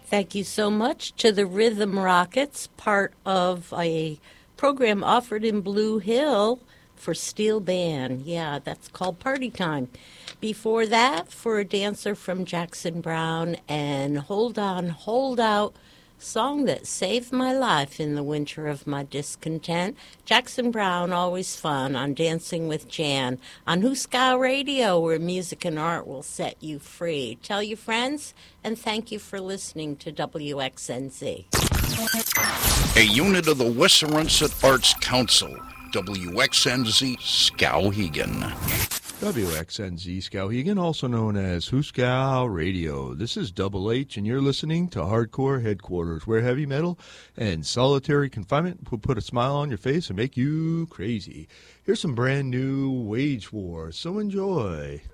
Thank you so much to the Rhythm Rockets, part of a program offered in Blue Hill for Steel Band. Yeah, that's called Party Time. Before that, for a dancer from Jackson Browne and Hold On, Hold Out, song that saved my life in the winter of my discontent. Jackson Browne, always fun on Dancing with Jan on Huskow Radio, where music and art will set you free. Tell your friends, and thank you for listening to WXNZ. A unit of the Western Arts Council, WXNZ Skowhegan. WXNZ Skowhegan, also known as Huskow Radio. This is Double H, and you're listening to Hardcore Headquarters, where heavy metal and solitary confinement will put a smile on your face and make you crazy. Here's some brand new Wage War, so enjoy.